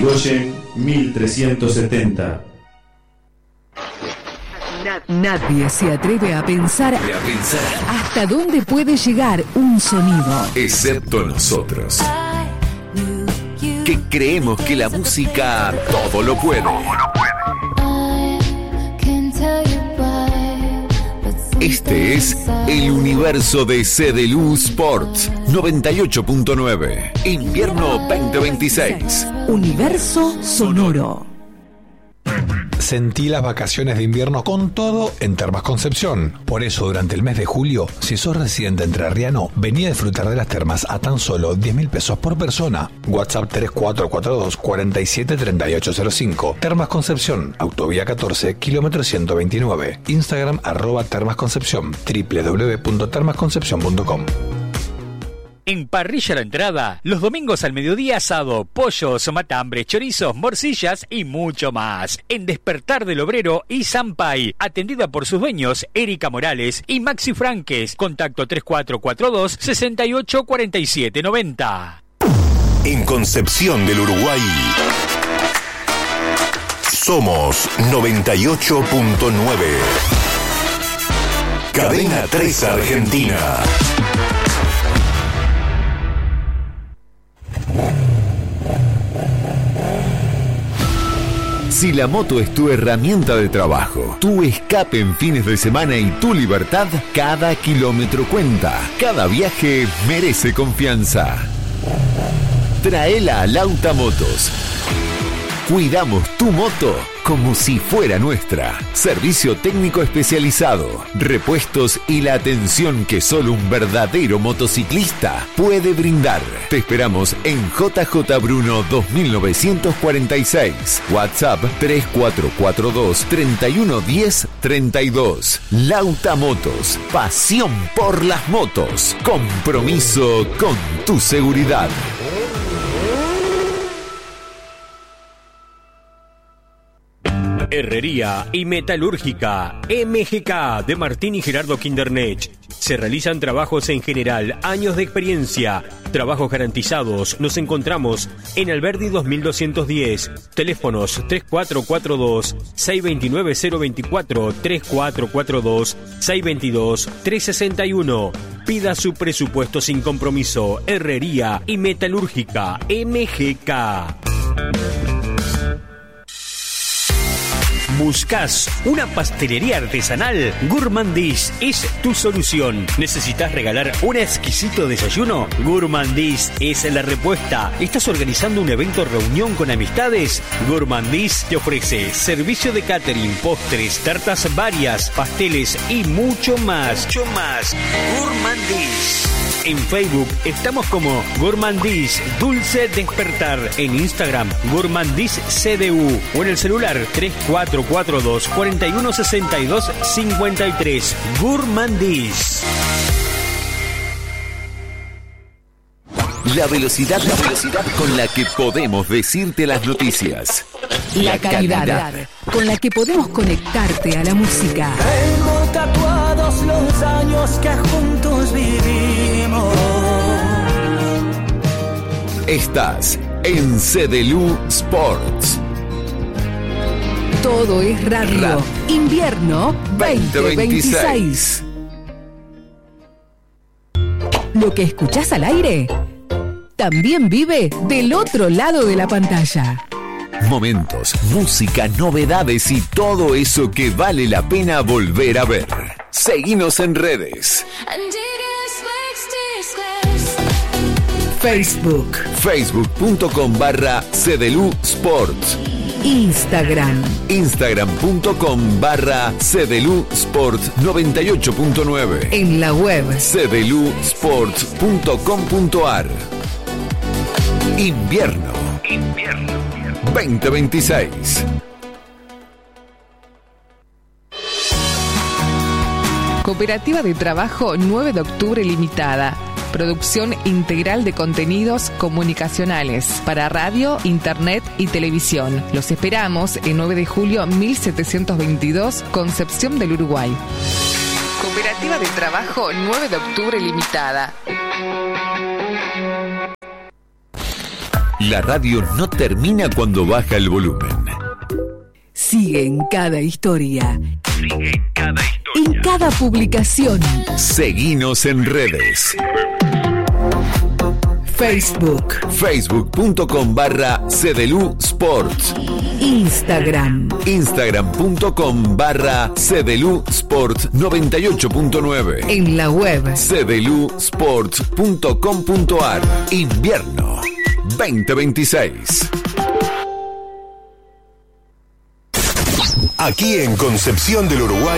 Irigoyen 1370. Nadie se atreve a pensar hasta dónde puede llegar un sonido, excepto nosotros, que creemos que la música todo lo puede. Este es el universo de CDLU Sports 98.9, invierno 2026. Universo sonoro. Sentí las vacaciones de invierno con todo en Termas Concepción. Por eso, durante el mes de julio, si sos residente entrerriano, vení a disfrutar de las termas a tan solo 10.000 pesos por persona. WhatsApp 3442 473805. Termas Concepción, Autovía 14, kilómetro 129. Instagram @termasconcepción, www.termasconcepción.com. En Parrilla La Entrada, los domingos al mediodía asado, pollos, matambres, chorizos, morcillas y mucho más. En Despertar del Obrero y Sampay, atendida por sus dueños Erika Morales y Maxi Franques. Contacto 3442 684790. En Concepción del Uruguay somos 98.9. Cadena 3 Argentina. Si la moto es tu herramienta de trabajo, tu escape en fines de semana y tu libertad, cada kilómetro cuenta. Cada viaje merece confianza. Traela a Lauta Motos. Cuidamos tu moto como si fuera nuestra. Servicio técnico especializado, repuestos y la atención que solo un verdadero motociclista puede brindar. Te esperamos en JJ Bruno 2946. WhatsApp 3442 3110 32. Lauta Motos. Pasión por las motos. Compromiso con tu seguridad. Herrería y Metalúrgica MGK de Martín y Gerardo Kindernech. Se realizan trabajos en general, años de experiencia, trabajos garantizados. Nos encontramos en Alberdi 2210. Teléfonos 3442-629-024, 3442-622-361. Pida su presupuesto sin compromiso. Herrería y Metalúrgica MGK. ¿Buscas una pastelería artesanal? Gourmandis es tu solución. ¿Necesitas regalar un exquisito desayuno? Gourmandis es la respuesta. ¿Estás organizando un evento reunión con amistades? Gourmandis te ofrece servicio de catering, postres, tartas varias, pasteles y mucho más. Gourmandis. En Facebook estamos como Gourmandis Dulce Despertar. En Instagram, Gourmandis CDU. O en el celular 3442 4162 53. Gourmandis. La velocidad con la que podemos decirte las noticias. La calidad con la que podemos conectarte a la música. Tengo tatuados los años que juntos vivimos. Estás en CDLU Sports. Todo es radio. Invierno 2026. Lo que escuchás al aire también vive del otro lado de la pantalla. Momentos, música, novedades y todo eso que vale la pena volver a ver. Seguinos en redes. Facebook. Facebook.com/CDLU Sports. Instagram.com/CDLU Sports 98.9. En la web cdlusports.com.ar. Invierno 2026. Cooperativa de Trabajo 9 de Octubre Limitada. Producción integral de contenidos comunicacionales para radio, internet y televisión. Los esperamos en 9 de julio 1722, Concepción del Uruguay. Cooperativa de Trabajo 9 de Octubre Limitada. La radio no termina cuando baja el volumen. Sigue en cada historia. En cada publicación. Seguinos en redes. Facebook. Facebook.com/CDLU Sports. Instagram. Instagram.com/CDLU Sports 98.9. En la web. cdlusports.com.ar. Invierno 2026. Aquí en Concepción del Uruguay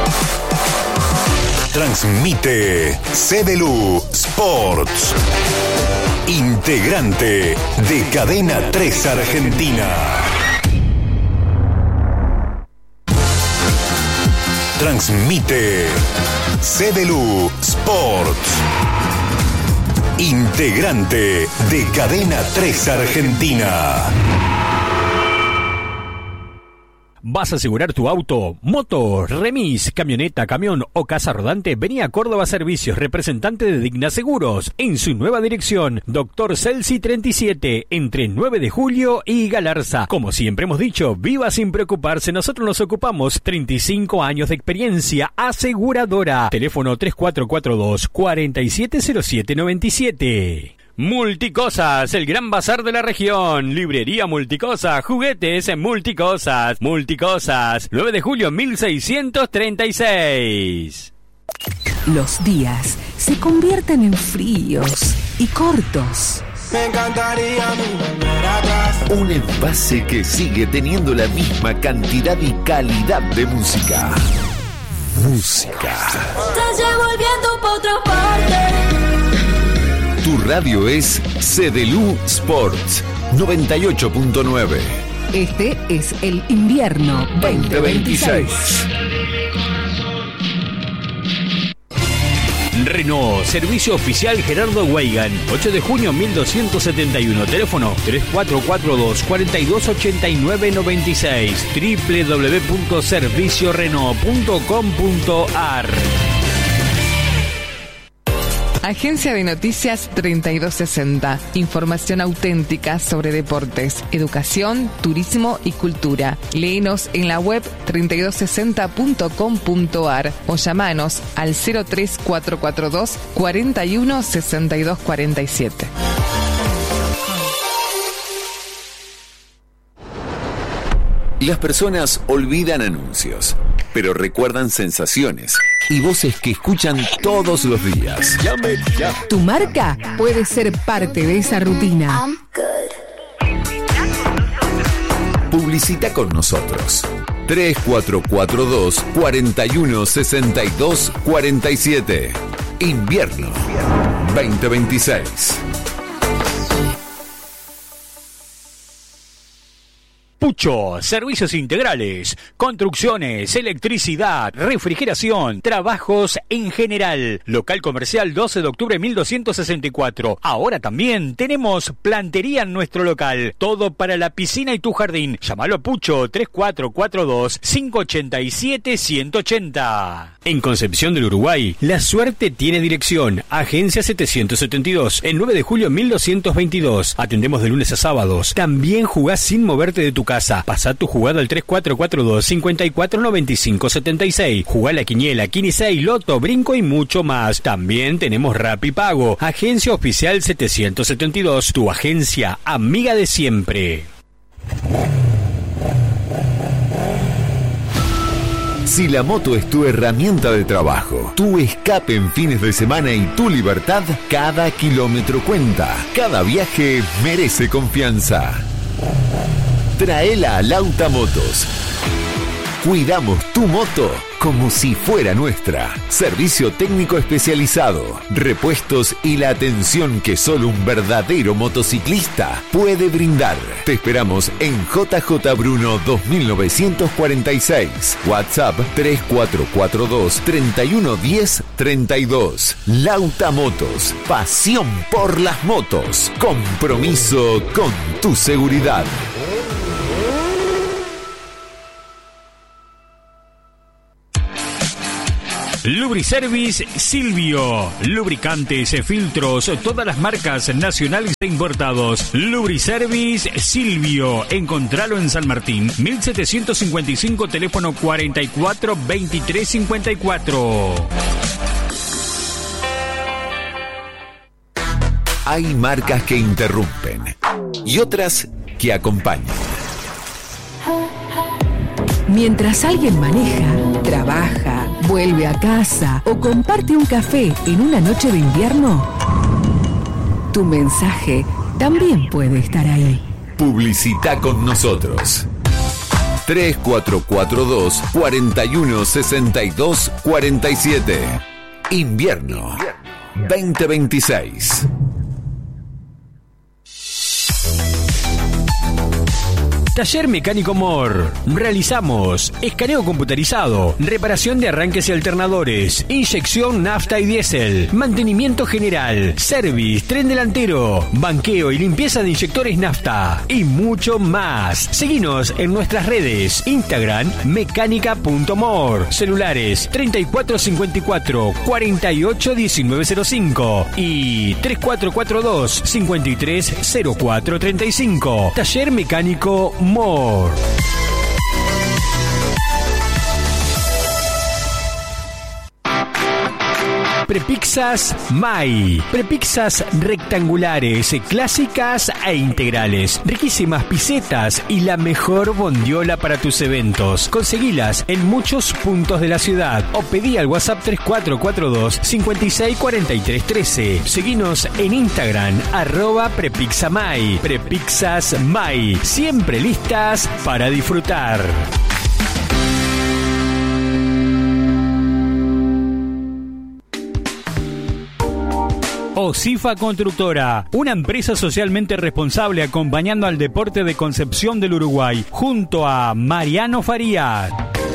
transmite CDLU Sports, integrante de Cadena 3 Argentina. Transmite CDLU Sports, integrante de Cadena 3 Argentina. ¿Vas a asegurar tu auto, moto, remis, camioneta, camión o casa rodante? Vení a Córdoba Servicios, representante de Digna Seguros, en su nueva dirección, Dr. Celsi 37, entre 9 de julio y Galarza. Como siempre hemos dicho, viva sin preocuparse, nosotros nos ocupamos. 35 años de experiencia aseguradora. Teléfono 3442-470797. Multicosas, el gran bazar de la región. Librería Multicosa, juguetes en Multicosas. Multicosas, 9 de julio 1636. Los días se convierten en fríos y cortos. Me encantaría volver atrás. Un envase que sigue teniendo la misma cantidad y calidad de música. Música. Te llevo el viento por otra parte. Tu radio es CDLU Sports 98.9. Este es el invierno 2026. Renault, servicio oficial Gerardo Weigan, 8 de junio 1271, teléfono 3442-428996, www.serviciorenault.com.ar. Agencia de Noticias 3260. Información auténtica sobre deportes, educación, turismo y cultura. Léenos en la web 3260.com.ar o llamanos al 03442 41 62 47. Las personas olvidan anuncios, pero recuerdan sensaciones y voces que escuchan todos los días. Llame ya. Tu marca puede ser parte de esa rutina. Publicita con nosotros. 3442 41 62 47. Invierno 2026. Pucho, servicios integrales, construcciones, electricidad, refrigeración, trabajos en general. Local comercial 12 de octubre 1264. Ahora también tenemos plantería en nuestro local. Todo para la piscina y tu jardín. Llámalo a Pucho 3442-587-180. En Concepción del Uruguay, la suerte tiene dirección. Agencia 772, el 9 de julio 1222. Atendemos de lunes a sábados. También jugás sin moverte de tu casa. Pasá tu jugada al 3442-549576. Jugá la quiniela, Quinisei, Loto, Brinco y mucho más. También tenemos Rapipago. Agencia Oficial 772, tu agencia amiga de siempre. Si la moto es tu herramienta de trabajo, tu escape en fines de semana y tu libertad, cada kilómetro cuenta. Cada viaje merece confianza. Traela a Lauta Motos. Cuidamos tu moto como si fuera nuestra. Servicio técnico especializado, repuestos y la atención que solo un verdadero motociclista puede brindar. Te esperamos en JJ Bruno 2946. WhatsApp 3442 3110 32. Lauta Motos. Pasión por las motos. Compromiso con tu seguridad. Lubriservice Silvio. Lubricantes, filtros, todas las marcas nacionales e importados. Lubriservice Silvio. Encontralo en San Martín, 1755, teléfono 44 23 54. Hay marcas que interrumpen y otras que acompañan. Mientras alguien maneja, trabaja, vuelve a casa o comparte un café en una noche de invierno, tu mensaje también puede estar ahí. Publicita con nosotros. 3442 41 62 47. Invierno 2026. Taller Mecánico Mor. Realizamos escaneo computarizado, reparación de arranques y alternadores, inyección nafta y diésel, mantenimiento general, service, tren delantero, banqueo y limpieza de inyectores nafta y mucho más. Seguinos en nuestras redes: Instagram mecánica.mor, celulares 3454 48 1905 y 3442 530435. Taller Mecánico Mor. Prepizzas Mai. Prepizzas rectangulares, clásicas e integrales. Riquísimas pisetas y la mejor bondiola para tus eventos. Conseguilas en muchos puntos de la ciudad o pedí al WhatsApp 3442 564313. Seguinos en Instagram @prepizzamai. Prepizzas Mai. Siempre listas para disfrutar. Osifa Constructora, una empresa socialmente responsable acompañando al deporte de Concepción del Uruguay, junto a Mariano Farías.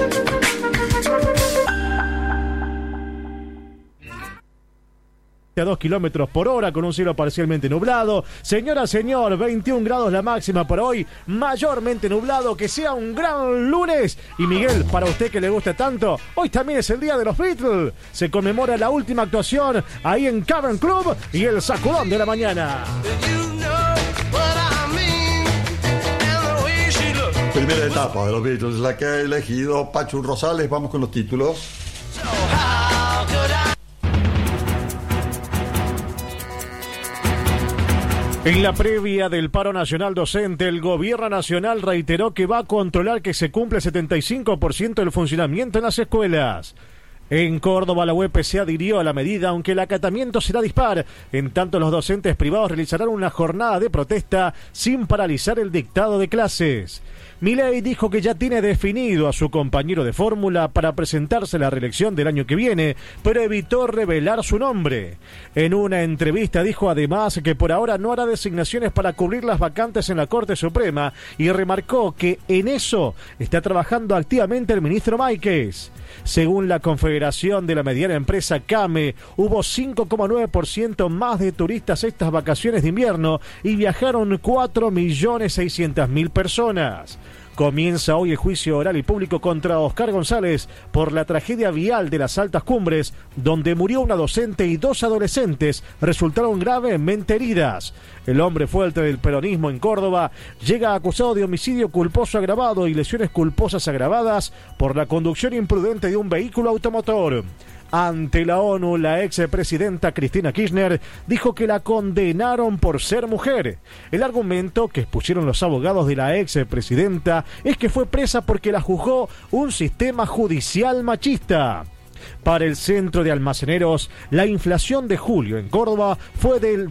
A 2 kilómetros por hora con un cielo parcialmente nublado. Señora, señor, 21 grados la máxima para hoy, mayormente nublado. Que sea un gran lunes. Y Miguel, para usted que le gusta tanto, hoy también es el día de los Beatles. Se conmemora la última actuación ahí en Cavern Club y el sacudón de la mañana. Primera etapa de los Beatles, la que ha elegido Pachu Rosales. Vamos con los títulos. En la previa del paro nacional docente, el gobierno nacional reiteró que va a controlar que se cumpla el 75% del funcionamiento en las escuelas. En Córdoba, la UPC adhirió a la medida, aunque el acatamiento será dispar. En tanto, los docentes privados realizarán una jornada de protesta sin paralizar el dictado de clases. Milei dijo que ya tiene definido a su compañero de fórmula para presentarse a la reelección del año que viene, pero evitó revelar su nombre. En una entrevista dijo además que por ahora no hará designaciones para cubrir las vacantes en la Corte Suprema y remarcó que en eso está trabajando activamente el ministro Máiquez. Según la Confederación de la Mediana Empresa CAME, hubo 5,9% más de turistas estas vacaciones de invierno y viajaron 4.600.000 personas. Comienza hoy el juicio oral y público contra Oscar González por la tragedia vial de las Altas Cumbres, donde murió una docente y 2 adolescentes resultaron gravemente heridas. El hombre fuerte del peronismo en Córdoba llega acusado de homicidio culposo agravado y lesiones culposas agravadas por la conducción imprudente de un vehículo automotor. Ante la ONU, la expresidenta Cristina Kirchner dijo que la condenaron por ser mujer. El argumento que expusieron los abogados de la expresidenta es que fue presa porque la juzgó un sistema judicial machista. Para el Centro de Almaceneros, la inflación de julio en Córdoba fue del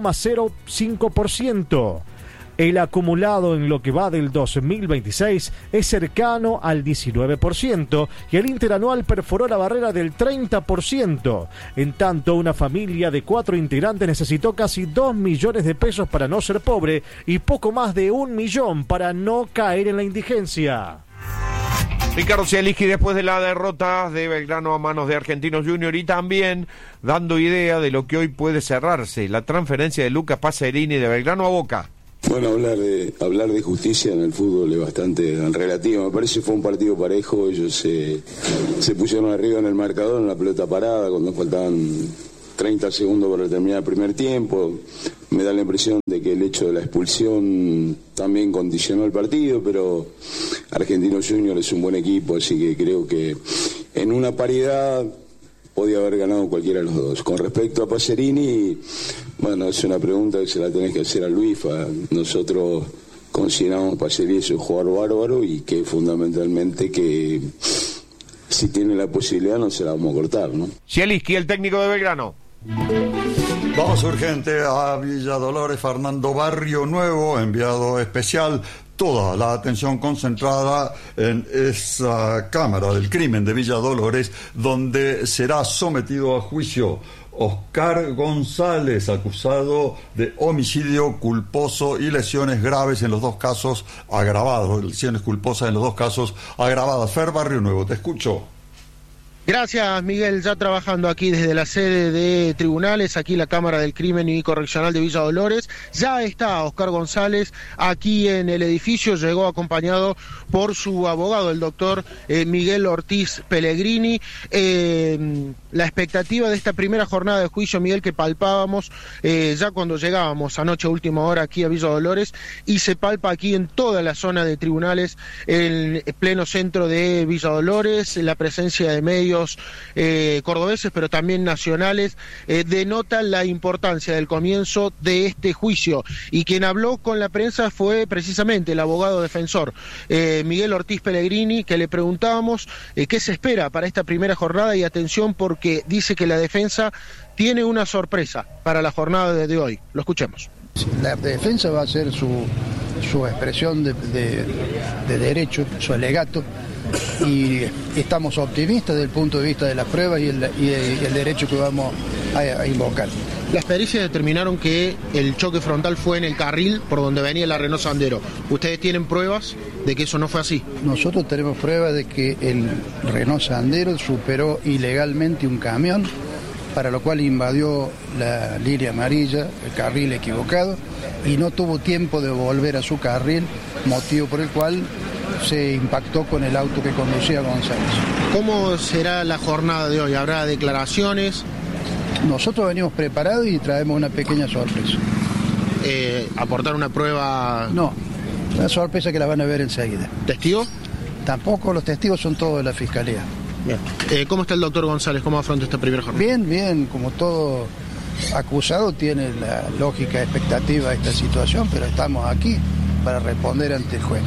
2,05%. El acumulado en lo que va del 2026 es cercano al 19% y el interanual perforó la barrera del 30%. En tanto, una familia de 4 integrantes necesitó casi 2 millones de pesos para no ser pobre y poco más de 1 millón para no caer en la indigencia. Ricardo Cialiski, después de la derrota de Belgrano a manos de Argentinos Junior y también dando idea de lo que hoy puede cerrarse, la transferencia de Lucas Pacerini de Belgrano a Boca. Bueno, hablar de justicia en el fútbol es bastante relativo. Me parece que fue un partido parejo. Ellos se pusieron arriba en el marcador, en la pelota parada, cuando faltaban 30 segundos para terminar el primer tiempo. Me da la impresión de que el hecho de la expulsión también condicionó el partido, pero Argentinos Juniors es un buen equipo, así que creo que en una paridad podía haber ganado cualquiera de los dos. Con respecto a Pacerini, bueno, es una pregunta que se la tenés que hacer a Luifa. Nosotros consideramos a Pacerini es un jugador bárbaro y que fundamentalmente que si tiene la posibilidad no se la vamos a cortar, ¿no? Zielinski, el técnico de Belgrano. Vamos urgente a Villa Dolores. Fernando Barrio Nuevo, enviado especial. Toda la atención concentrada en esa Cámara del Crimen de Villa Dolores, donde será sometido a juicio Oscar González, acusado de homicidio culposo y lesiones graves en los dos casos agravados, lesiones culposas en los dos casos agravadas. Fer Barrio Nuevo, te escucho. Gracias, Miguel. Ya trabajando aquí desde la sede de tribunales, aquí la Cámara del Crimen y Correccional de Villa Dolores. Ya está Oscar González aquí en el edificio, llegó acompañado por su abogado, el doctor Miguel Ortiz Pellegrini. La expectativa de esta primera jornada de juicio, Miguel, que palpábamos ya cuando llegábamos anoche a última hora aquí a Villa Dolores, y se palpa aquí en toda la zona de tribunales, en pleno centro de Villa Dolores, la presencia de medios cordobeses, pero también nacionales, denota la importancia del comienzo de este juicio. Y quien habló con la prensa fue precisamente el abogado defensor, Miguel Ortiz Pellegrini, que le preguntábamos qué se espera para esta primera jornada, y atención porque dice que la defensa tiene una sorpresa para la jornada de hoy. Lo escuchemos. La defensa va a hacer su expresión de derecho, su alegato, y estamos optimistas desde el punto de vista de las pruebas y el derecho que vamos a invocar. Las pericias determinaron que el choque frontal fue en el carril por donde venía la Renault Sandero. ¿Ustedes tienen pruebas de que eso no fue así? Nosotros tenemos pruebas de que el Renault Sandero superó ilegalmente un camión, para lo cual invadió la línea amarilla, el carril equivocado, y no tuvo tiempo de volver a su carril, motivo por el cual se impactó con el auto que conducía González. ¿Cómo será la jornada de hoy? ¿Habrá declaraciones? Nosotros venimos preparados y traemos una pequeña sorpresa. ¿Aportar una prueba? No, una sorpresa que la van a ver enseguida. ¿Testigo? Tampoco, los testigos son todos de la Fiscalía. Bien. ¿Cómo está el doctor González? ¿Cómo afronta esta primera jornada? Bien, como todo acusado tiene la lógica expectativa de esta situación, pero estamos aquí para responder ante el juez.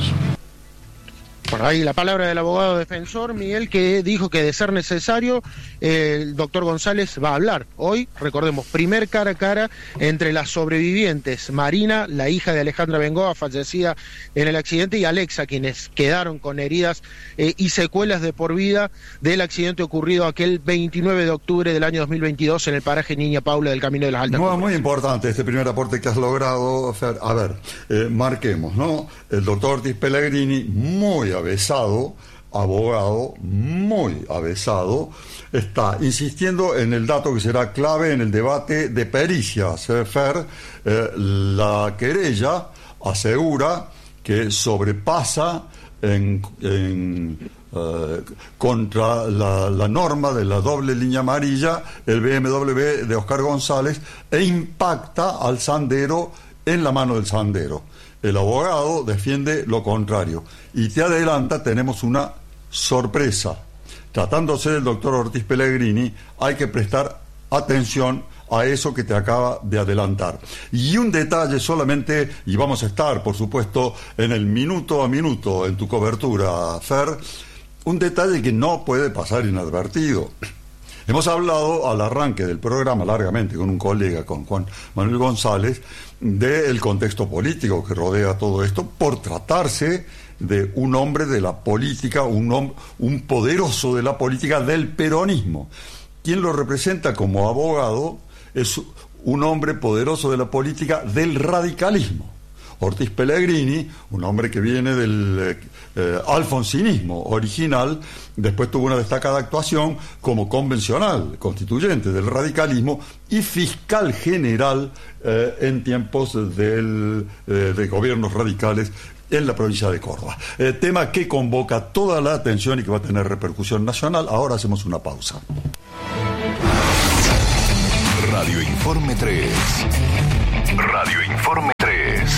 Por ahí la palabra del abogado defensor, Miguel, que dijo que de ser necesario, el doctor González va a hablar. Hoy, recordemos, primer cara a cara entre las sobrevivientes, Marina, la hija de Alejandra Bengoa, fallecida en el accidente, y Alexa, quienes quedaron con heridas y secuelas de por vida del accidente ocurrido aquel 29 de octubre del año 2022 en el paraje Niña Paula del Camino de las Altas. No, muy importante este primer aporte que has logrado, Fer. A ver, marquemos, ¿no? El doctor Ortiz Pellegrini, muy avesado, abogado muy avesado, está insistiendo en el dato que será clave en el debate de pericias. Fer, la querella asegura que sobrepasa contra la norma de la doble línea amarilla el BMW de Oscar González e impacta al Sandero en la mano del Sandero. El abogado defiende lo contrario. Y te adelanta, tenemos una sorpresa. Tratándose del doctor Ortiz Pellegrini, hay que prestar atención a eso que te acaba de adelantar. Y un detalle solamente, y vamos a estar, por supuesto, en el minuto a minuto en tu cobertura, Fer, un detalle que no puede pasar inadvertido. Hemos hablado al arranque del programa largamente con un colega, con Juan Manuel González, del contexto político que rodea todo esto, por tratarse de un hombre de la política, un poderoso de la política del peronismo. Quien lo representa como abogado es un hombre poderoso de la política del radicalismo. Ortiz Pellegrini, un hombre que viene del alfonsinismo original, después tuvo una destacada actuación como convencional, constituyente del radicalismo y fiscal general en tiempos de gobiernos radicales en la provincia de Córdoba. Tema que convoca toda la atención y que va a tener repercusión nacional. Ahora hacemos una pausa. Radio Informe 3. Radio Informe 3.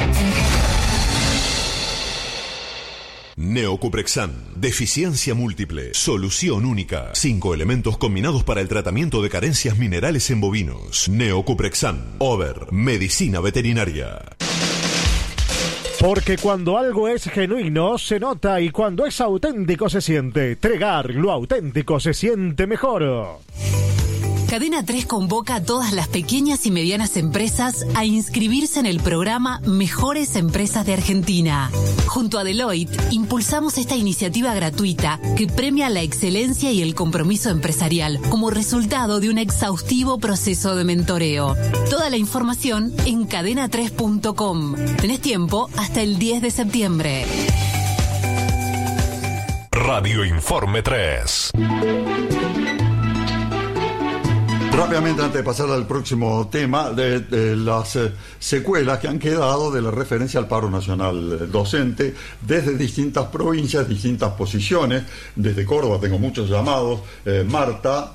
Neocuprexan, deficiencia múltiple, solución única. 5 elementos combinados para el tratamiento de carencias minerales en bovinos. Neocuprexan, Over, medicina veterinaria. Porque cuando algo es genuino se nota y cuando es auténtico se siente. Tregar, lo auténtico se siente mejor. Cadena 3 convoca a todas las pequeñas y medianas empresas a inscribirse en el programa Mejores Empresas de Argentina. Junto a Deloitte, impulsamos esta iniciativa gratuita que premia la excelencia y el compromiso empresarial como resultado de un exhaustivo proceso de mentoreo. Toda la información en cadena3.com. Tenés tiempo hasta el 10 de septiembre. Radio Informe 3. Rápidamente, antes de pasar al próximo tema, de las secuelas que han quedado de la referencia al paro nacional docente desde distintas provincias, distintas posiciones. Desde Córdoba tengo muchos llamados. Marta,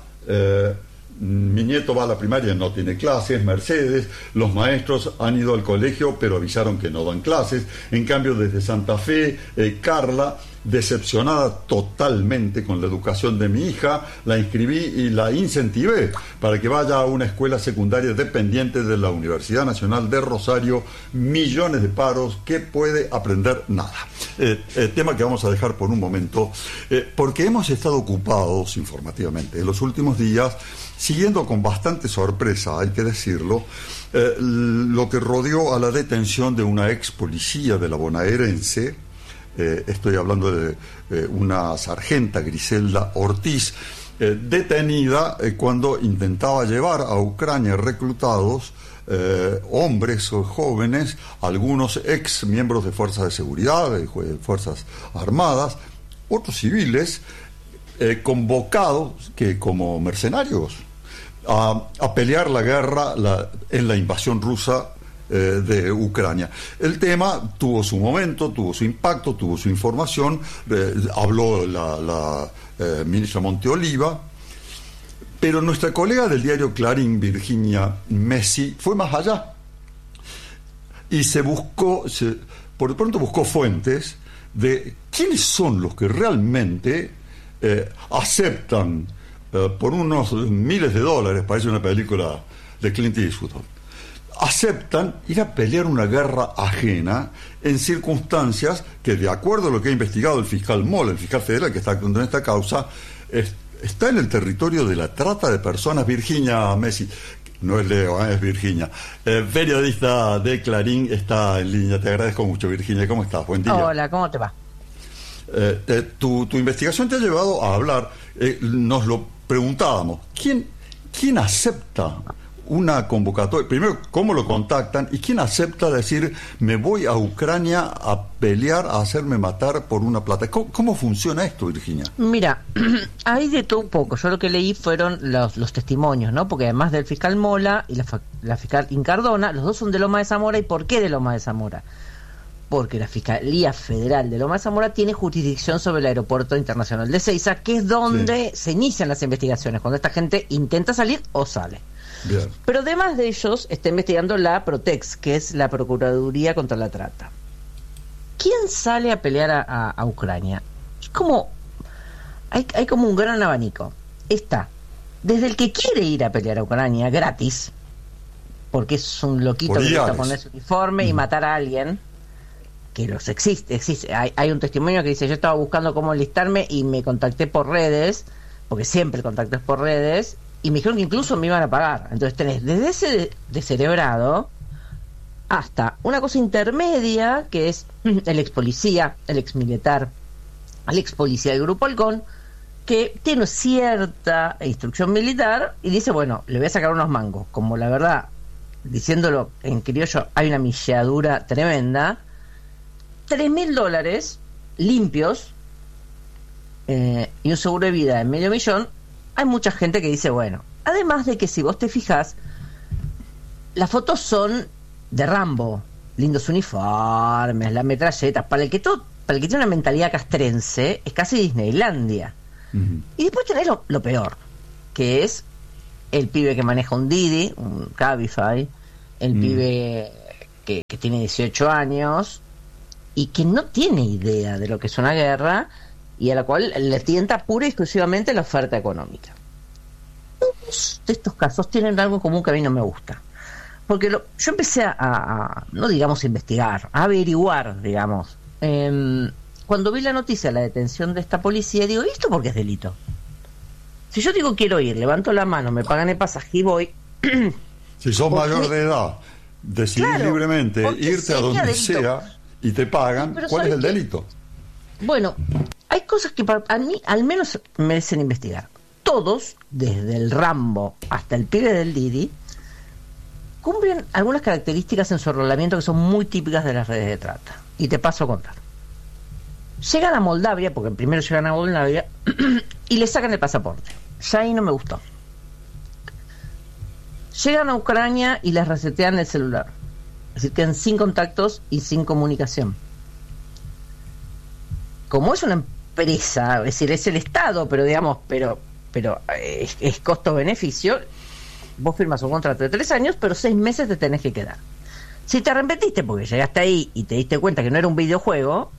mi nieto va a la primaria, no tiene clases. Mercedes, los maestros han ido al colegio pero avisaron que no dan clases. En cambio, desde Santa Fe, Carla, decepcionada totalmente con la educación de mi hija, la inscribí y la incentivé para que vaya a una escuela secundaria dependiente de la Universidad Nacional de Rosario. Millones de paros, que puede aprender nada. Tema que vamos a dejar por un momento, porque hemos estado ocupados informativamente en los últimos días, siguiendo con bastante sorpresa, hay que decirlo, lo que rodeó a la detención de una ex policía de la bonaerense. Estoy hablando de una sargenta, Griselda Ortiz, detenida cuando intentaba llevar a Ucrania reclutados hombres o jóvenes, algunos ex miembros de fuerzas de seguridad, de fuerzas armadas, otros civiles, convocados como mercenarios a pelear la guerra en la invasión rusa de Ucrania. El tema tuvo su momento, tuvo su impacto, tuvo su información, habló la ministra Monteoliva, pero nuestra colega del diario Clarín, Virginia Messi, fue más allá y por de pronto buscó fuentes de quiénes son los que realmente aceptan por unos miles de dólares, parece una película de Clint Eastwood, aceptan ir a pelear una guerra ajena en circunstancias que, de acuerdo a lo que ha investigado el fiscal Mola, el fiscal federal que está actuando en esta causa, está en el territorio de la trata de personas. Virginia Messi, no es Leo, es Virginia, periodista de Clarín, está en línea. Te agradezco mucho, Virginia. ¿Cómo estás? Buen día. Hola, ¿cómo te va? Tu investigación te ha llevado a hablar, nos lo preguntábamos, ¿quién acepta una convocatoria? Primero, ¿cómo lo contactan? ¿Y quién acepta decir, me voy a Ucrania a pelear, a hacerme matar por una plata? ¿Cómo funciona esto, Virginia? Mira, hay de todo un poco. Yo lo que leí fueron los testimonios, ¿no? Porque además del fiscal Mola y la fiscal Incardona, los dos son de Loma de Zamora. ¿Y por qué de Loma de Zamora? Porque la Fiscalía Federal de Loma de Zamora tiene jurisdicción sobre el Aeropuerto Internacional de Ezeiza, que es donde se inician las investigaciones, cuando esta gente intenta salir o sale. Bien. Pero además de ellos está investigando la Protex, que es la Procuraduría contra la Trata. ¿Quién sale a pelear a Ucrania? Es como hay como un gran abanico. Está desde el que quiere ir a pelear a Ucrania gratis, porque es un loquito que gusta ponerse uniforme y matar a alguien, que los existe. Hay un testimonio que dice: yo estaba buscando cómo enlistarme y me contacté por redes, porque siempre el contacto es por redes, y me dijeron que incluso me iban a pagar. Entonces tenés desde ese descerebrado hasta una cosa intermedia, que es el ex policía, el ex militar, el ex policía del Grupo Halcón, que tiene cierta instrucción militar y dice, bueno, le voy a sacar unos mangos. Como la verdad diciéndolo en criollo, hay una milladura tremenda. $3.000 limpios y un seguro de vida de $500,000. Hay mucha gente que dice, bueno, además de que si vos te fijas, las fotos son de Rambo, lindos uniformes, las metralletas, para el que tiene una mentalidad castrense, es casi Disneylandia. Y después tenés lo peor, que es el pibe que maneja un Didi, un Cabify, el pibe que tiene 18 años y que no tiene idea de lo que es una guerra y a la cual le tienta pura y exclusivamente la oferta económica. Todos de estos casos tienen algo en común que a mí no me gusta. Porque yo empecé a no digamos investigar, a averiguar, digamos. Cuando vi la noticia de la detención de esta policía, digo, ¿y esto por qué es delito? Si yo digo quiero ir, levanto la mano, me pagan el pasaje y voy... Si sos mayor de edad, decidís libremente irte a donde sea y te pagan, ¿cuál es el delito? Bueno, hay cosas que a mí al menos merecen investigar. Todos, desde el Rambo hasta el pibe del Didi, cumplen algunas características en su enrolamiento que son muy típicas de las redes de trata. Y te paso a contar. Llegan a Moldavia, porque primero llegan a Moldavia, y le sacan el pasaporte. Ya ahí no me gustó. Llegan a Ucrania y les resetean el celular. Es decir, quedan sin contactos y sin comunicación. Como es una empresa, es decir, es el Estado, pero digamos, pero es costo-beneficio, vos firmas un contrato de 3 años, pero 6 meses te tenés que quedar. Si te arrepentiste porque llegaste ahí y te diste cuenta que no era un videojuego,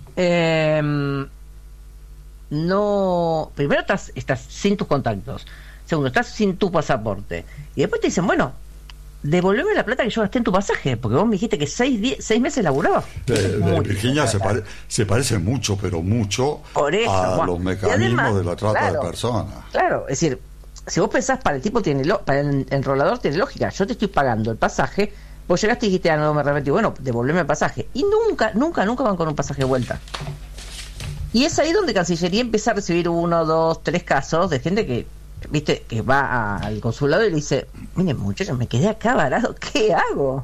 no, primero estás sin tus contactos, segundo, estás sin tu pasaporte, y después te dicen, bueno, devolveme la plata que yo gasté en tu pasaje, porque vos me dijiste que 6 meses laburabas. Virginia se parece mucho, pero mucho a los mecanismos además, de la trata de personas. Claro, es decir, si vos pensás, para el tipo para el enrolador tiene lógica. Yo te estoy pagando el pasaje, vos llegaste y dijiste, no me arrepentí, bueno, devolveme el pasaje. Y nunca van con un pasaje de vuelta. Y es ahí donde Cancillería empieza a recibir 1, 2, 3 casos de gente que, viste, que va al consulado y le dice, miren muchachos, me quedé acá varado, ¿qué hago?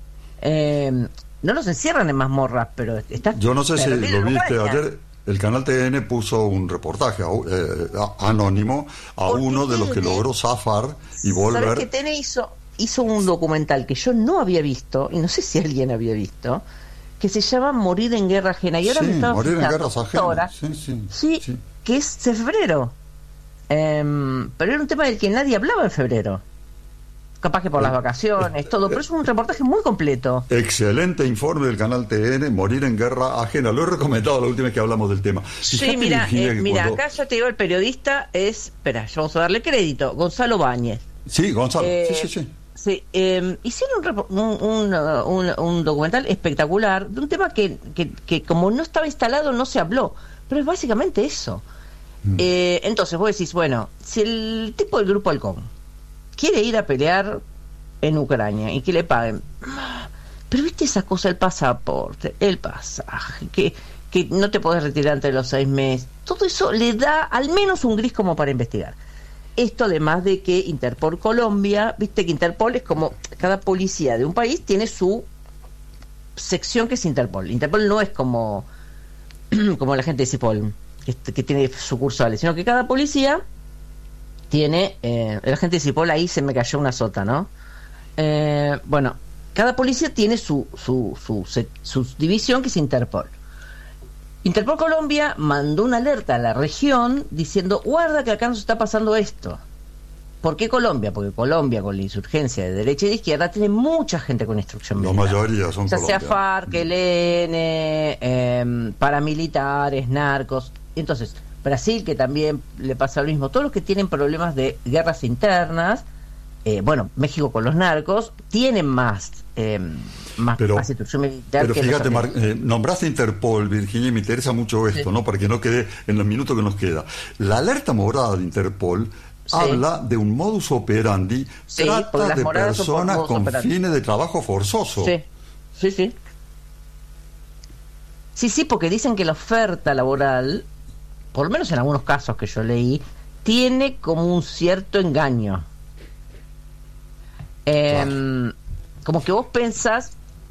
No nos encierran en mazmorras, pero está... Yo no sé si lo viste ayer, el canal TN puso un reportaje anónimo a uno de los que logró zafar y volver. ¿Sabes que TN hizo un documental que yo no había visto, y no sé si alguien había visto, que se llama Morir en Guerra Ajena? Y ahora me estaba Morir en Guerras Ajenas. Sí, que es de febrero. Pero era un tema del que nadie hablaba en febrero. Capaz que por las vacaciones, todo, pero es un reportaje muy completo. Excelente informe del canal TN, Morir en Guerra Ajena. Lo he recomendado la última vez que hablamos del tema. Sí, mira, acá ya te digo, el periodista es, espera, ya vamos a darle crédito, Gonzalo Báñez. Sí, Gonzalo, sí. Hicieron un documental espectacular de un tema que como no estaba instalado no se habló, pero es básicamente eso. Entonces vos decís, bueno, si el tipo del Grupo Halcón quiere ir a pelear en Ucrania y que le paguen, pero viste esa cosa, el pasaporte, el pasaje, que no te podés retirar antes de los 6 meses, todo eso le da al menos un gris como para investigar. Esto además de que Interpol Colombia, viste que Interpol es como, cada policía de un país tiene su sección que es Interpol. Interpol no es como la gente de CIPOL, que tiene sucursales, sino que cada policía tiene, la gente de CIPOL, ahí se me cayó una sota, ¿no? Bueno, cada policía tiene su división, que es Interpol. Interpol Colombia mandó una alerta a la región diciendo, guarda que acá nos está pasando esto. ¿Por qué Colombia? Porque Colombia, con la insurgencia de derecha y de izquierda, tiene mucha gente con instrucción militar. La mayoría son colombianos. Ya sea FARC, ELN, paramilitares, narcos. Entonces, Brasil, que también le pasa lo mismo, todos los que tienen problemas de guerras internas, bueno, México con los narcos, tienen más instrucción militar. Pero fíjate, nombraste Interpol, Virginia, y me interesa mucho esto, ¿no? Para que no quede en los minutos que nos queda. La alerta morada de Interpol habla de un modus operandi, trata de personas con fines de trabajo forzoso. Sí, porque dicen que la oferta laboral, por lo menos en algunos casos que yo leí, tiene como un cierto engaño. como que vos pensás,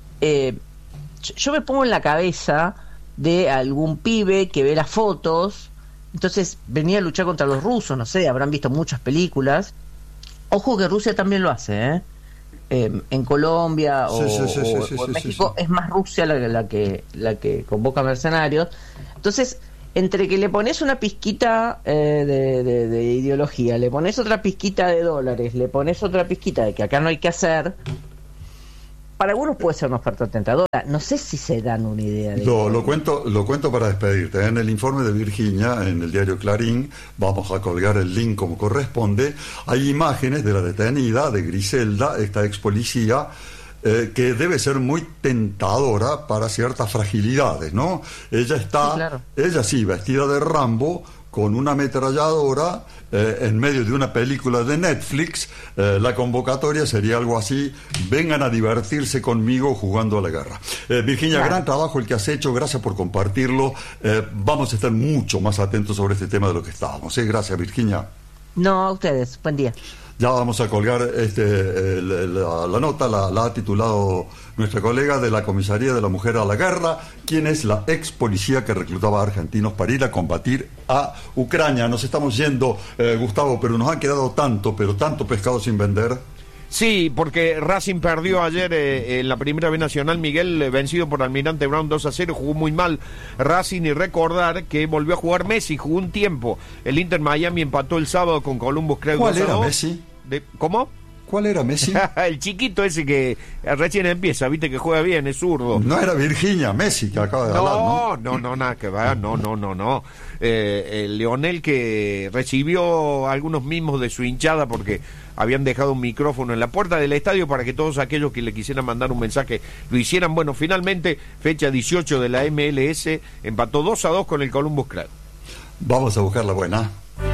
yo me pongo en la cabeza de algún pibe que ve las fotos, entonces venía a luchar contra los rusos, no sé, habrán visto muchas películas. Ojo que Rusia también lo hace, en Colombia o en México es más Rusia la que convoca mercenarios. Entonces, entre que le pones una pizquita de ideología, le pones otra pizquita de dólares, le pones otra pizquita de que acá no hay que hacer, para algunos puede ser una oferta tentadora. No sé si se dan una idea de lo cuento para despedirte. En el informe de Virginia, en el diario Clarín, vamos a colgar el link como corresponde. Hay imágenes de la detenida, de Griselda, esta ex policía, que debe ser muy tentadora para ciertas fragilidades, ¿no? Ella sí, vestida de Rambo, con una ametralladora, en medio de una película de Netflix. La convocatoria sería algo así: vengan a divertirse conmigo jugando a la guerra. Virginia, gran trabajo el que has hecho, gracias por compartirlo. Vamos a estar mucho más atentos sobre este tema de lo que estábamos. Gracias, Virginia. No, a ustedes, buen día. Ya vamos a colgar la nota, la ha titulado nuestra colega de la Comisaría de la Mujer a la Guerra, quien es la ex policía que reclutaba a argentinos para ir a combatir a Ucrania. Nos estamos yendo, Gustavo, pero nos ha quedado tanto pescado sin vender. Sí, porque Racing perdió ayer en la Primera B Nacional, Miguel, vencido por Almirante Brown 2-0, jugó muy mal Racing, y recordar que volvió a jugar Messi, jugó un tiempo. El Inter Miami empató el sábado con Columbus Crew. ¿Cuál era Messi? ¿Cómo? ¿Cuál era Messi? El chiquito ese que recién empieza, viste que juega bien, es zurdo. No era Virginia, Messi, que acaba de hablar, ¿no? No, nada que ver, no. El Leonel, que recibió algunos mimos de su hinchada porque habían dejado un micrófono en la puerta del estadio para que todos aquellos que le quisieran mandar un mensaje lo hicieran. Bueno, finalmente, fecha 18 de la MLS, empató 2-2 con el Columbus Crew. Vamos a buscar la buena.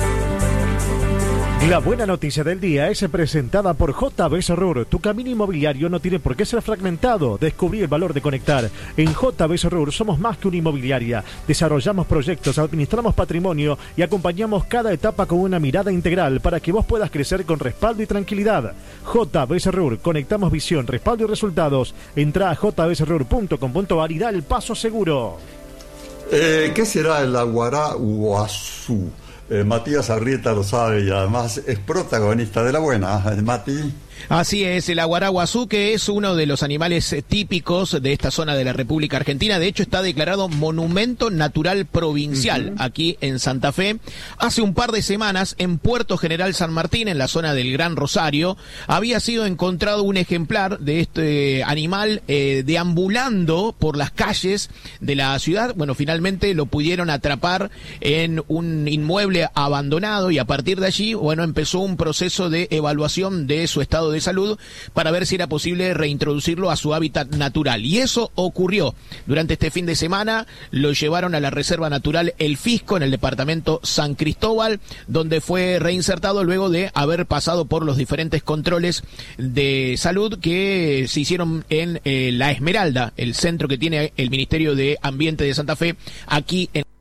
La buena noticia del día es presentada por JB Serrur. Tu camino inmobiliario no tiene por qué ser fragmentado. Descubrí el valor de conectar. En JB Serrur somos más que una inmobiliaria. Desarrollamos proyectos, administramos patrimonio y acompañamos cada etapa con una mirada integral para que vos puedas crecer con respaldo y tranquilidad. JB Serrur, conectamos visión, respaldo y resultados. Entrá a jbserrur.com.ar y da el paso seguro. ¿Qué será el Aguaraguazú? Matías Arrieta lo sabe y además es protagonista de la buena. Mati. Así es, el aguaraguazú, que es uno de los animales típicos de esta zona de la República Argentina. De hecho, está declarado Monumento Natural Provincial aquí en Santa Fe. Hace un par de semanas, en Puerto General San Martín, en la zona del Gran Rosario, había sido encontrado un ejemplar de este animal deambulando por las calles de la ciudad. Bueno, finalmente lo pudieron atrapar en un inmueble abandonado y a partir de allí, bueno, empezó un proceso de evaluación de su estado de salud para ver si era posible reintroducirlo a su hábitat natural. Y eso ocurrió. Durante este fin de semana lo llevaron a la Reserva Natural El Fisco en el departamento San Cristóbal, donde fue reinsertado luego de haber pasado por los diferentes controles de salud que se hicieron en La Esmeralda, el centro que tiene el Ministerio de Ambiente de Santa Fe, aquí en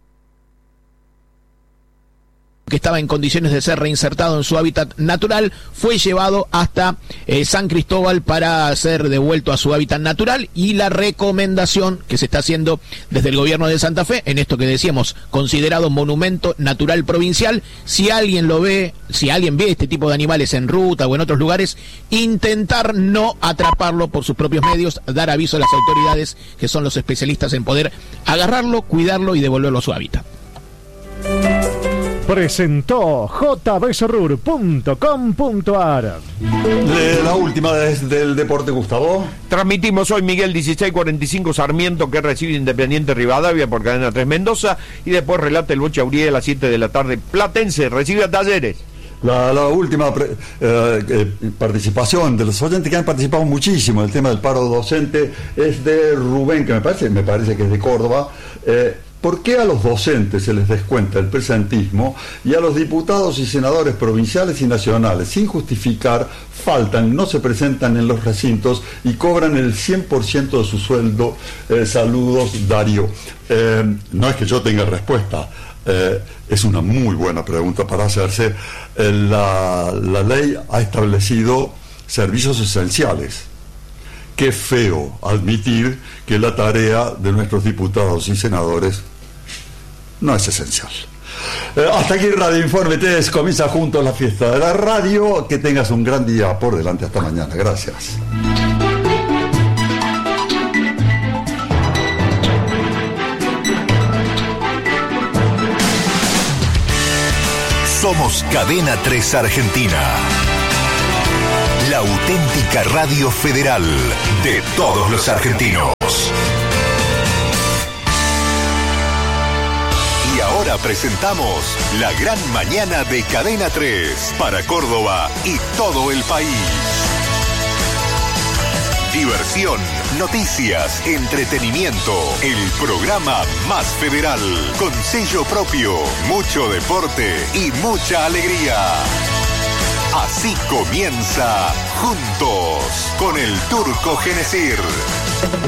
que estaba en condiciones de ser reinsertado en su hábitat natural, fue llevado hasta San Cristóbal para ser devuelto a su hábitat natural. Y la recomendación que se está haciendo desde el gobierno de Santa Fe, en esto que decíamos, considerado monumento natural provincial, si alguien lo ve, si alguien ve este tipo de animales en ruta o en otros lugares, intentar no atraparlo por sus propios medios, dar aviso a las autoridades, que son los especialistas en poder agarrarlo, cuidarlo y devolverlo a su hábitat. Presentó jbserrur.com.ar. La última del deporte, Gustavo. Transmitimos hoy, Miguel, 16:45 Sarmiento, que recibe Independiente Rivadavia por Cadena 3 Mendoza, y después relata el Bocha Uriel a las 7 de la tarde. Platense recibe a Talleres. La última participación de los oyentes que han participado muchísimo en el tema del paro docente es de Rubén, que me parece que es de Córdoba. ¿Por qué a los docentes se les descuenta el presentismo y a los diputados y senadores provinciales y nacionales, sin justificar, faltan, no se presentan en los recintos y cobran el 100% de su sueldo? Saludos, Darío. No es que yo tenga respuesta, es una muy buena pregunta para hacerse. La ley ha establecido servicios esenciales. qué feo admitir que la tarea de nuestros diputados y senadores no es esencial. Hasta aquí Radio Informe 3, comienza juntos la fiesta de la radio. Que tengas un gran día por delante. Hasta mañana. Gracias. Somos Cadena 3 Argentina, la auténtica radio federal de todos los argentinos. Y ahora presentamos la gran mañana de Cadena 3 para Córdoba y todo el país. Diversión, noticias, entretenimiento, el programa más federal, con sello propio, mucho deporte y mucha alegría. Así comienza Juntos con el Turco Genesir.